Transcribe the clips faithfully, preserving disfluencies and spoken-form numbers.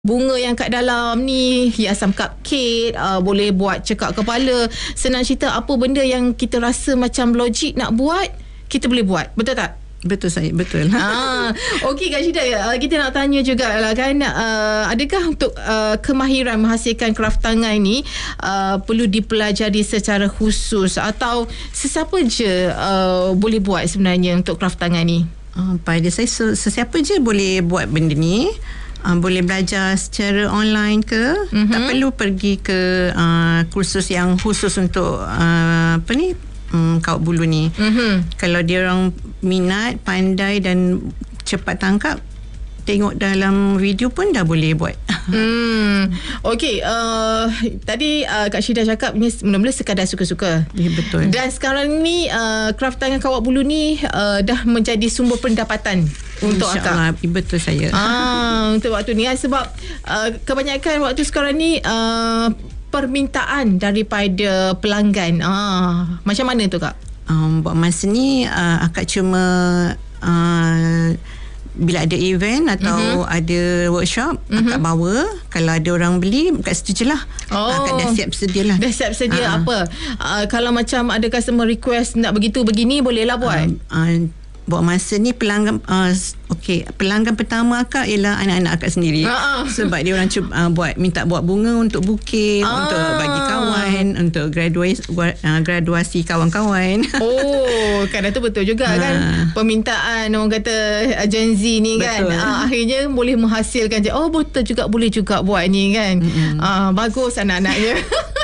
Bunga yang kat dalam ni hiasan cupcake, uh, boleh buat cekak kepala. Senang cerita, apa benda yang kita rasa macam logik nak buat, kita boleh buat. Betul tak? Betul saya, betul. Ah, okey Kak Syida, uh, kita nak tanya jugalah kan, uh, adakah untuk uh, kemahiran menghasilkan kraft tangan ni uh, perlu dipelajari secara khusus atau sesiapa je uh, boleh buat sebenarnya untuk kraft tangan ni? Uh, pada saya, sesiapa je boleh buat benda ni. Uh, boleh belajar secara online ke, mm-hmm. tak perlu pergi ke uh, kursus yang khusus untuk uh, apa ni um, kawat bulu ni. Mm-hmm. Kalau dia orang minat, pandai dan cepat tangkap, tengok dalam video pun dah boleh buat. Hmm. Okey, uh, tadi uh, Kak Syida cakap ni mula-mula sekadar suka-suka. Ya, betul. Dan sekarang ni uh, kraft tangan kawat bulu ni uh, dah menjadi sumber pendapatan untuk akak. Betul saya. Ah, untuk waktu ni sebab uh, kebanyakan waktu sekarang ni uh, permintaan daripada pelanggan. Ah, macam mana tu Kak? Um, buat masa ni uh, akak cuma uh, bila ada event atau mm-hmm. ada workshop, mm-hmm. akak bawa. Kalau ada orang beli, kat situ je lah. Oh. Akak dah siap sedia lah. Dah siap sedia uh-huh. apa? Uh, kalau macam ada customer request nak begitu begini, boleh lah buat. Uh, uh, buat masa ni pelanggan uh, okey, pelanggan pertama akak ialah anak-anak akak sendiri. Uh-uh. Sebab dia orang cuba uh, buat minta buat bunga untuk bukit, uh. untuk bagi kawan, untuk graduasi uh, graduasi kawan-kawan. Oh, kadang tu betul juga uh. kan. Permintaan orang kata uh, Gen Z ni betul. Kan. Uh, akhirnya boleh menghasilkan je. Oh, betul juga, boleh juga buat ni kan. Mm-hmm. Uh, bagus anak-anaknya.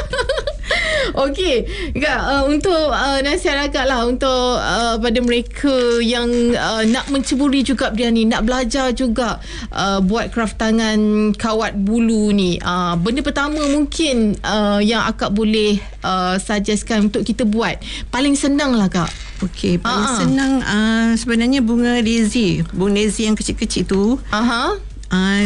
Okey, Kak, uh, untuk uh, nasihat akak lah untuk uh, pada mereka yang uh, nak menceburi juga dia ni, nak belajar juga uh, buat kraft tangan kawat bulu ni. Uh, benda pertama mungkin uh, yang akak boleh uh, suggestkan untuk kita buat. Paling senang lah Kak. Okey, paling uh-huh. senang uh, sebenarnya bunga daisy. Bunga daisy yang kecil-kecil tu. Aha. Uh-huh. Uh,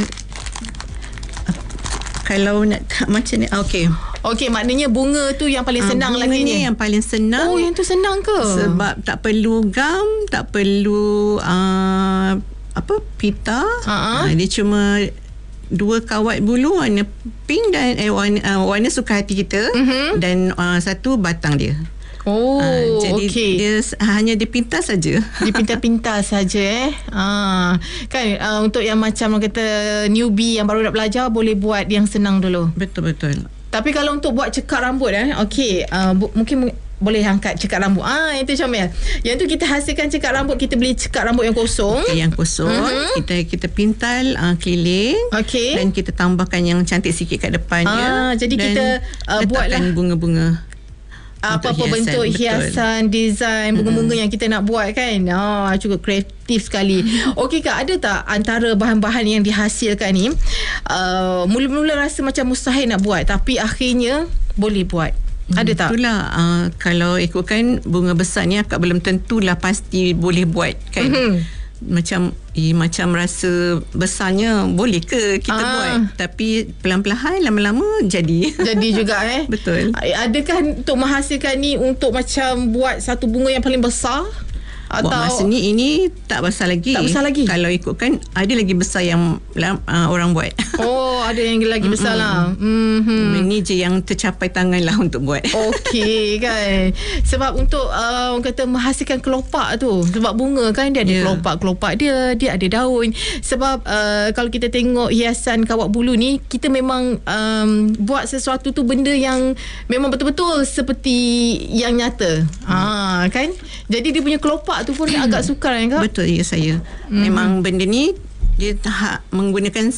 kalau nak macam ni, okey. Okey, maknanya bunga tu yang paling senang uh, lagi ni. Bunga ni yang paling senang. Oh, yang tu senang ke? Sebab tak perlu gam, tak perlu uh, apa pita. Uh-huh. Uh, dia cuma dua kawat bulu warna pink dan eh, warna, uh, warna suka hati kita, uh-huh. dan uh, satu batang dia. Oh, uh, jadi okay. dia hanya dipintas saja. Dipintas-pintas saja eh. Ah, kan uh, untuk yang macam orang kata newbie yang baru nak belajar, boleh buat yang senang dulu. Betul betul. Tapi kalau untuk buat cekak rambut eh, okey, uh, bu- mungkin boleh angkat cekak rambut. Ah, itu comel. Yang tu kita hasilkan cekak rambut, kita beli cekak rambut yang kosong. Okay, yang kosong, uh-huh. kita kita pintal uh, keliling. Okey. Dan kita tambahkan yang cantik sikit kat depannya. Ah, jadi kita uh, buatlah bunga-bunga. Apa-apa hiasan, bentuk hiasan, betul. Design, bunga-bunga hmm. yang kita nak buat kan. Ah, cukup kreatif sekali. Okey Kak, ada tak antara bahan-bahan yang dihasilkan ni uh, mula-mula rasa macam mustahil nak buat, tapi akhirnya boleh buat? Ada tak? Itulah uh, kalau ikutkan bunga besar ni akak belum tentulah pasti boleh buat kan. Mm-hmm. Macam eh, macam rasa besarnya boleh ke kita ah. buat, tapi pelan-pelan lama-lama jadi jadi juga eh. Betul. Adakah untuk menghasilkan ni untuk macam buat satu bunga yang paling besar? Atau buat masa ni ini tak besar lagi. Tak besar lagi. Kalau ikutkan ada lagi besar yang uh, orang buat. Oh, ada yang lagi besar lah. Mm-hmm. Ini je yang tercapai tangan lah untuk buat. Okey kan. Sebab untuk uh, orang kata menghasilkan kelopak tu, sebab bunga kan dia ada yeah. kelopak-kelopak dia, dia ada daun. Sebab uh, kalau kita tengok hiasan kawat bulu ni, kita memang um, buat sesuatu tu benda yang memang betul-betul seperti yang nyata. Hmm. Ha, kan? Jadi dia punya kelopak tu pun agak sukar kan Kak? Betul ya saya. Mm-hmm. Memang benda ni dia tak menggunakan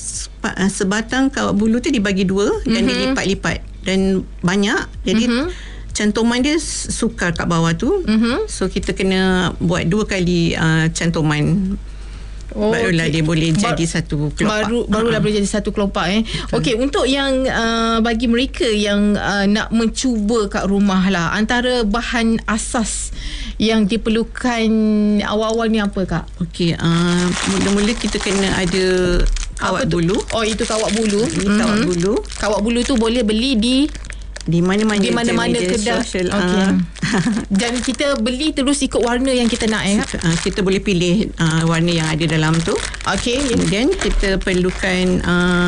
sebatang kawat bulu tu dibagi dua, mm-hmm. dan dilipat-lipat dan banyak. Jadi mm-hmm. cantuman dia sukar kat bawah tu. Mm-hmm. So kita kena buat dua kali uh, cantuman. Oh, barulah okay. dia boleh jadi Bar- satu kelopak. Baru barulah uh-huh. boleh jadi satu kelopak eh. Okey, untuk yang uh, bagi mereka yang uh, nak mencuba kat rumah lah, antara bahan asas yang diperlukan awal-awal ni apa Kak? Okey, uh, mula-mula kita kena ada kawat bulu. Oh, itu kawat bulu. Ini mm-hmm. kawat bulu. Kawat bulu tu boleh beli di di mana-mana di mana-mana kedai. Social, okay. uh. Dan kita beli terus ikut warna yang kita nak eh. Kita, uh, kita boleh pilih uh, warna yang ada dalam tu. Okey. Kemudian kita perlukan uh,